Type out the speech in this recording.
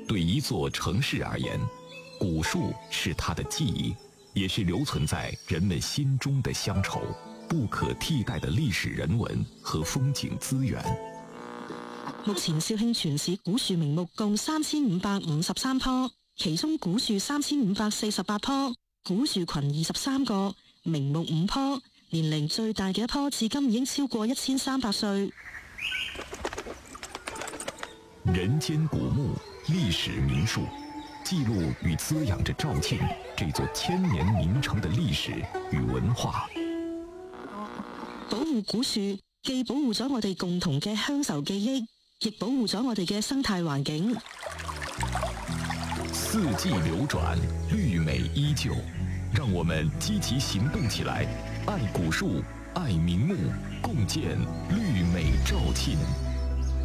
对一座城市而言，古树是它的记忆，也是留存在人们心中的乡愁，不可替代的历史人文和風景資源。 目前肇慶全市古樹名木共3553棵，其中古樹3548棵，古樹群23個，名木5棵，年齡最大嘅一棵至今已經超過1300歲。 人間古木，歷史名樹，記錄與滋養着肇慶這座千年名城的歷史與文化。 保護古樹，既保護咗我哋共同嘅鄉愁記憶，亦保護咗我哋嘅生態環境。 四季流轉，綠美依舊，讓我們積極行動起來，愛古樹，愛名木，共建綠美肇慶。